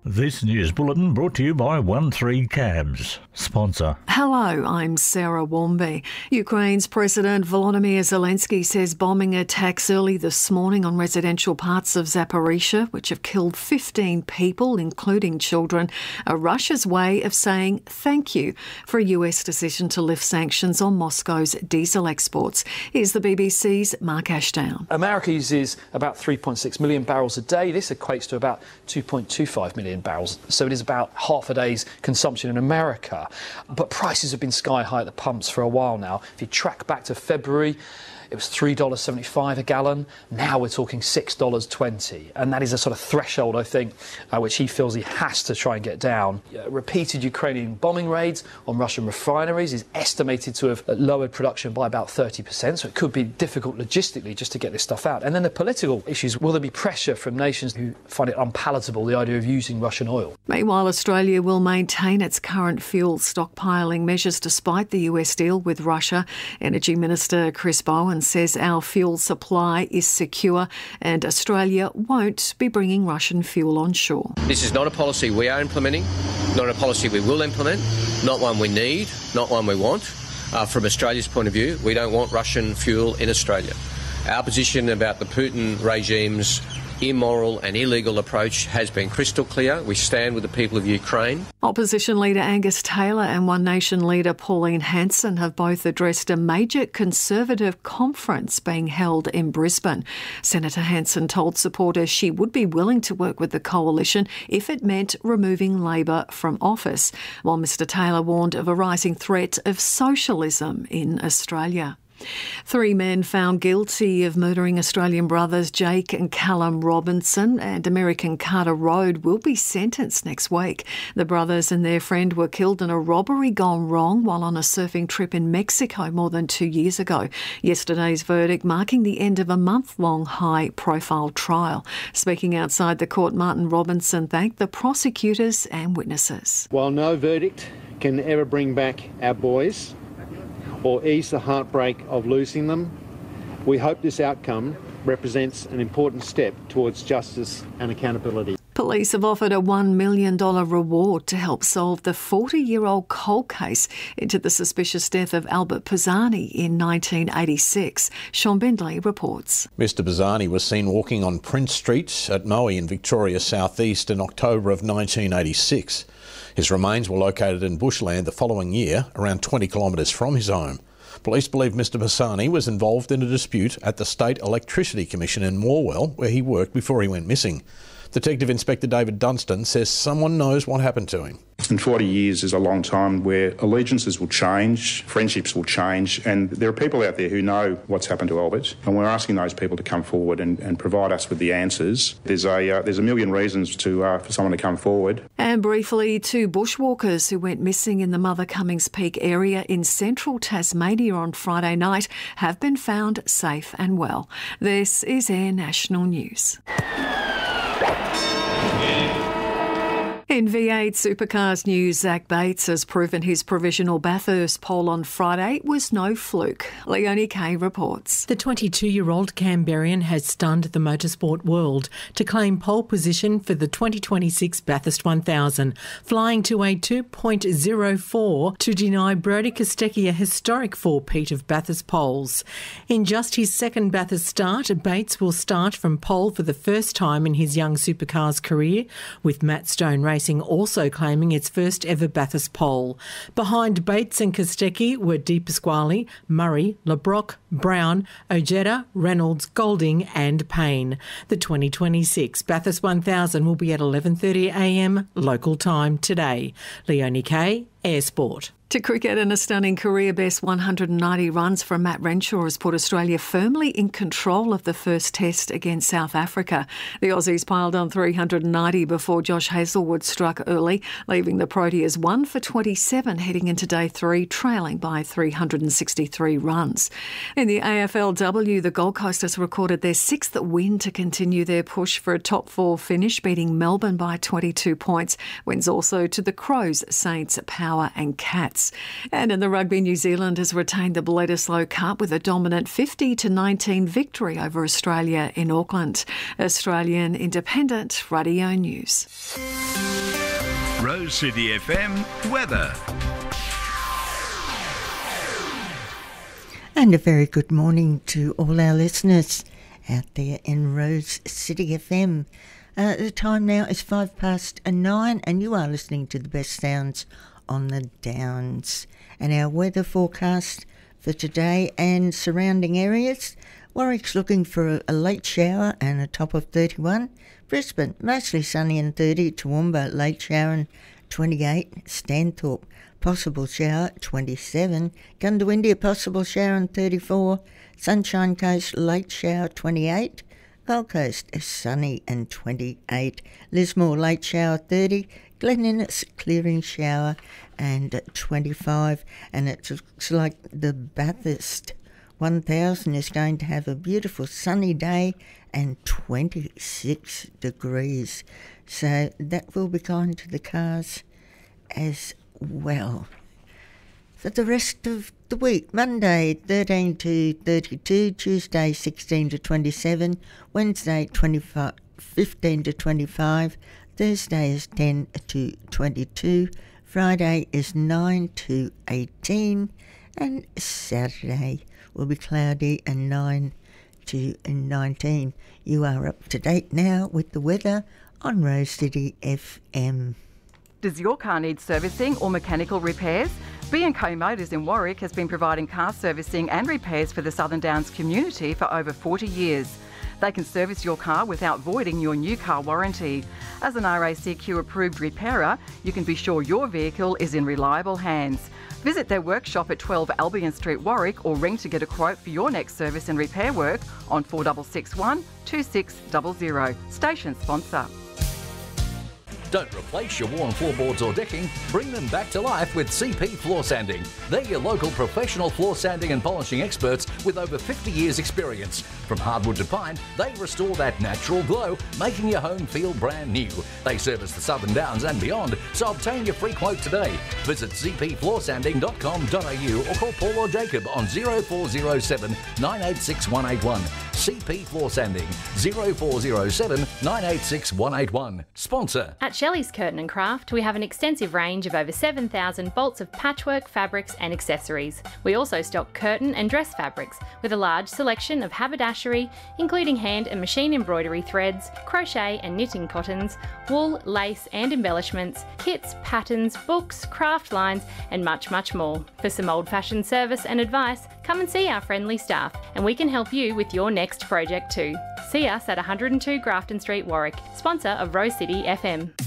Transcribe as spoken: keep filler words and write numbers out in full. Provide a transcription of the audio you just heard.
This news bulletin brought to you by one three Cabs, sponsor. Hello, I'm Sarah Warmby. Ukraine's President Volodymyr Zelensky says bombing attacks early this morning on residential parts of Zaporizhzhia, which have killed fifteen people, including children, are Russia's way of saying thank you for a U S decision to lift sanctions on Moscow's diesel exports. Here's the B B C's Mark Ashdown. America uses about three point six million barrels a day. This equates to about two point two five million barrels, so it is about half a day's consumption in America. But prices have been sky high at the pumps for a while now. If you track back to February, it was three dollars seventy-five a gallon. Now we're talking six dollars twenty, and that is a sort of threshold, I think, uh, which he feels he has to try and get down. Uh, repeated Ukrainian bombing raids on Russian refineries is estimated to have lowered production by about thirty percent, so it could be difficult logistically just to get this stuff out. And then the political issues: will there be pressure from nations who find it unpalatable, the idea of using Russian oil? Meanwhile, Australia will maintain its current fuel stockpiling measures despite the U S deal with Russia. Energy Minister Chris Bowen says our fuel supply is secure and Australia won't be bringing Russian fuel on shore. This is not a policy we are implementing, not a policy we will implement, not one we need, not one we want. Uh, from Australia's point of view, we don't want Russian fuel in Australia. Our position about the Putin regime's immoral and illegal approach has been crystal clear. We stand with the people of Ukraine. Opposition leader Angus Taylor and One Nation leader Pauline Hanson have both addressed a major Conservative conference being held in Brisbane. Senator Hanson told supporters she would be willing to work with the coalition if it meant removing Labor from office, while Mr Taylor warned of a rising threat of socialism in Australia. Three men found guilty of murdering Australian brothers Jake and Callum Robinson and American Carter Road will be sentenced next week. The brothers and their friend were killed in a robbery gone wrong while on a surfing trip in Mexico more than two years ago. Yesterday's verdict marking the end of a month-long high-profile trial. Speaking outside the court, Martin Robinson thanked the prosecutors and witnesses. While no verdict can ever bring back our boys or ease the heartbreak of losing them, we hope this outcome represents an important step towards justice and accountability. Police have offered a one million dollars reward to help solve the forty-year-old cold case into the suspicious death of Albert Pisani in nineteen eighty-six. Sean Bindley reports. Mister Pisani was seen walking on Prince Street at Moe in Victoria South East in October of nineteen eighty-six. His remains were located in bushland the following year, around twenty kilometres from his home. Police believe Mister Pisani was involved in a dispute at the State Electricity Commission in Morwell, where he worked before he went missing. Detective Inspector David Dunstan says someone knows what happened to him. And forty years is a long time where allegiances will change, friendships will change, and there are people out there who know what's happened to Albert, and we're asking those people to come forward and, and provide us with the answers. There's a uh, there's a million reasons to uh, for someone to come forward. And briefly, two bushwalkers who went missing in the Mother Cummings Peak area in central Tasmania on Friday night have been found safe and well. This is Air National News. In V eight Supercars news, Zach Bates has proven his provisional Bathurst pole on Friday was no fluke. Leonie Kay reports. The twenty-two-year-old Canberrian has stunned the motorsport world to claim pole position for the twenty twenty-six Bathurst one thousand, flying to a two point oh four to deny Brodie Kostecki a historic four-peat of Bathurst poles. In just his second Bathurst start, Bates will start from pole for the first time in his young supercars career, with Matt Stone Racing also claiming its first ever Bathurst pole. Behind Bates and Kostecki were De Pasquale, Murray, LeBrock, Brown, Ojeda, Reynolds, Golding and Payne. The twenty twenty-six Bathurst one thousand will be at eleven thirty a m local time today. Leonie Kay, Air Sport. To cricket, and a stunning career-best one hundred ninety runs from Matt Renshaw has put Australia firmly in control of the first test against South Africa. The Aussies piled on three hundred ninety before Josh Hazlewood struck early, leaving the Proteas one for twenty-seven heading into day three, trailing by three hundred sixty-three runs. In the A F L W, the Gold Coast has recorded their sixth win to continue their push for a top four finish, beating Melbourne by twenty-two points. Wins also to the Crows, Saints, Power and Cats. Knights. And in the rugby, New Zealand has retained the Bledisloe Cup with a dominant fifty to nineteen victory over Australia in Auckland. Australian Independent Radio News. Rose City F M weather. And a very good morning to all our listeners out there in Rose City F M. Uh, the time now is five past nine and you are listening to the best sounds on the Downs. And our weather forecast for today and surrounding areas. Warwick's looking for a, a late shower and a top of thirty-one. Brisbane, mostly sunny and thirty. Toowoomba, late shower and twenty-eight. Stanthorpe, possible shower, twenty-seven. Goondiwindi, a possible shower and thirty-four. Sunshine Coast, late shower, twenty-eight. Gold Coast, sunny and twenty-eight. Lismore, late shower, thirty. Glen Innes, clearing shower and twenty-five. And it looks like the Bathurst one thousand is going to have a beautiful sunny day and twenty-six degrees. So that will be kind to the cars as well. For the rest of the week, Monday thirteen to thirty-two, Tuesday sixteen to twenty-seven, Wednesday twenty-five, fifteen to twenty-five, Thursday is ten to twenty-two, Friday is nine to eighteen, and Saturday will be cloudy and nine to nineteen. You are up to date now with the weather on Rose City F M. Does your car need servicing or mechanical repairs? B and Co Motors in Warwick has been providing car servicing and repairs for the Southern Downs community for over forty years. They can service your car without voiding your new car warranty. As an R A C Q approved repairer, you can be sure your vehicle is in reliable hands. Visit their workshop at twelve Albion Street, Warwick, or ring to get a quote for your next service and repair work on four six six one, two six zero zero. Station sponsor. Don't replace your worn floorboards or decking, bring them back to life with C P Floor Sanding. They're your local professional floor sanding and polishing experts with over fifty years experience. From hardwood to pine, they restore that natural glow, making your home feel brand new. They service the Southern Downs and beyond, so obtain your free quote today. Visit c p floor sanding dot com dot a u or call Paul or Jacob on zero four zero seven, nine eight six one eight one. C P Floor Sanding, zero four zero seven, nine eight six one eight one. Sponsor. At Shelley's Curtain and Craft, we have an extensive range of over seven thousand bolts of patchwork, fabrics and accessories. We also stock curtain and dress fabrics with a large selection of haberdashery, including hand and machine embroidery threads, crochet and knitting cottons, wool, lace and embellishments, kits, patterns, books, craft lines and much, much more. For some old-fashioned service and advice, come and see our friendly staff and we can help you with your next project too. See us at one oh two Grafton Street, Warwick, sponsor of Rose City F M.